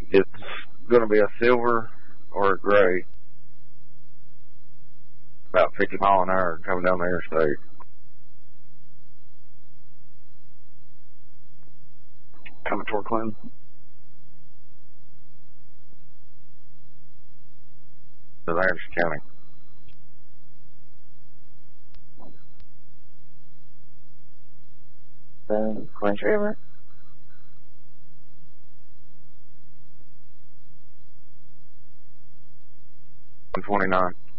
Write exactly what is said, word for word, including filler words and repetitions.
It's going to be a silver or a gray. About fifty mile an hour coming down the interstate. Coming toward Clinton. To Anderson County. The Clinch River. one twenty-nine.